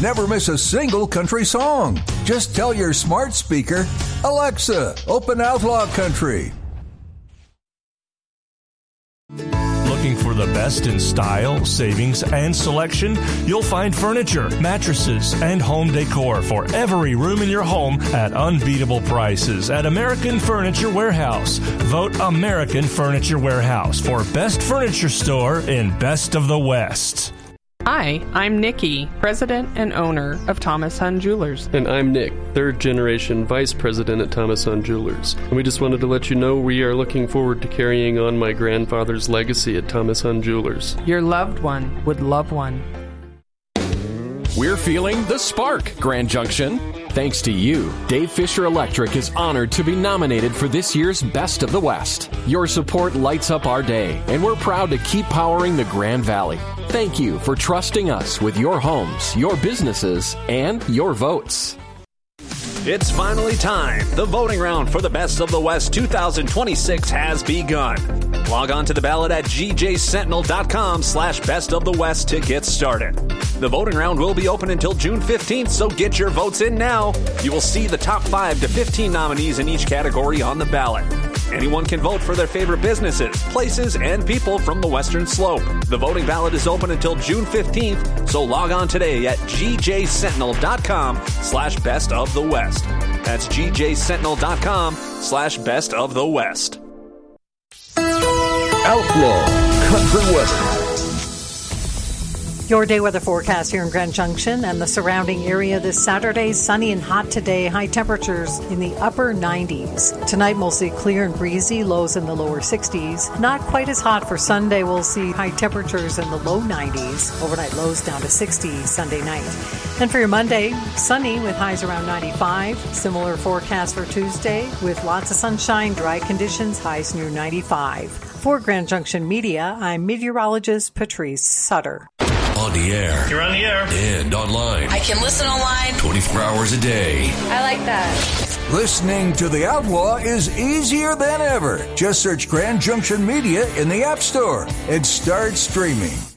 Never miss a single country song. Just tell your smart speaker, Alexa, open Outlaw Country. Looking for the best in style, savings, and selection? You'll find furniture, mattresses, and home decor for every room in your home at unbeatable prices at American Furniture Warehouse. Vote American Furniture Warehouse for Best Furniture Store in Best of the West. Hi, I'm Nikki, president and owner of Thomas Hunt Jewelers. And I'm Nick, third generation vice president at Thomas Hunt Jewelers. And we just wanted to let you know we are looking forward to carrying on my grandfather's legacy at Thomas Hunt Jewelers. Your loved one would love one. We're feeling the spark, Grand Junction. Thanks to you, Dave Fisher Electric is honored to be nominated for this year's Best of the West. Your support lights up our day, and we're proud to keep powering the Grand Valley. Thank you for trusting us with your homes, your businesses, and your votes. It's finally time. The voting round for the Best of the West 2026 has begun. Log on to the ballot at gjsentinel.com/Best of the West to get started. The voting round will be open until June 15th, so get your votes in now. You will see the top 5 to 15 nominees in each category on the ballot. Anyone can vote for their favorite businesses, places, and people from the Western Slope. The voting ballot is open until June 15th, so log on today at gjsentinel.com/Best of the West. That's gjsentinel.com/Best of the West. Outlaw Country Weather. Your day weather forecast here in Grand Junction and the surrounding area this Saturday. Sunny and hot today. High temperatures in the upper 90s. Tonight, mostly clear and breezy. Lows in the lower 60s. Not quite as hot for Sunday. We'll see high temperatures in the low 90s. Overnight lows down to 60 Sunday night. And for your Monday, sunny with highs around 95. Similar forecast for Tuesday with lots of sunshine, dry conditions, highs near 95. For Grand Junction Media, I'm meteorologist Patrice Sutter. On the air. You're on the air. And online. I can listen online. 24 hours a day. I like that. Listening to The Outlaw is easier than ever. Just search Grand Junction Media in the App Store and start streaming.